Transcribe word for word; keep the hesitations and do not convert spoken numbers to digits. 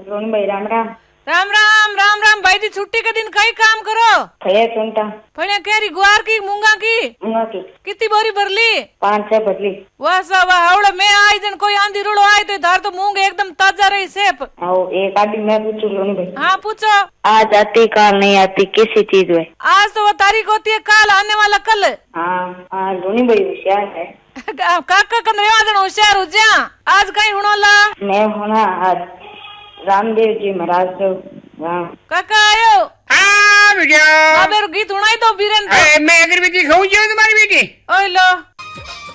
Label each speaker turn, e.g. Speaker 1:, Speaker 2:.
Speaker 1: रोनी भाई राम राम
Speaker 2: राम राम राम राम भाई जी। छुट्टी के दिन कई काम करो
Speaker 1: फले सुनता
Speaker 2: फले केरी गुआर की मूंगा की
Speaker 1: मूंगा की
Speaker 2: कितनी बोरी भरली
Speaker 1: पांच छह बदली
Speaker 2: वाह सा वाह आवड़े मैं आई जन कोई आंधी रुड़ो आए तो धार तो मूंग एकदम ताजा रही सेप।
Speaker 1: आओ एक आदमी मैं पूछू रोनी भाई।
Speaker 2: हाँ पूछो।
Speaker 1: आज आती काल नहीं आती कैसी चीज है?
Speaker 2: आज तो वो तारीख होती है काल आने वाला कल।
Speaker 1: हाँ हाँ रोनी भाई होशियार है।
Speaker 2: काका कंद्रेवा जन होशियार हो जा। आज कहीं हुणोला
Speaker 1: मैं होना आज रामदेव जी महाराज जो राम
Speaker 2: काका आयो।
Speaker 3: हाँ भैया
Speaker 2: बाबे रो गीत सुनाई दो बीरेन तो।
Speaker 3: मैं अगर बेटी खाऊं जो तुम्हारी बेटी
Speaker 2: ओए लो